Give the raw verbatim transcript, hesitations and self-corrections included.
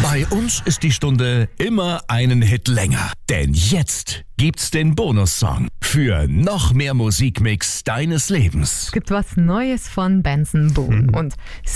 Bei uns ist die Stunde immer einen Hit länger. Denn jetzt gibt's den Bonussong für noch mehr Musikmix deines Lebens. Es gibt was Neues von Benson Boone. Und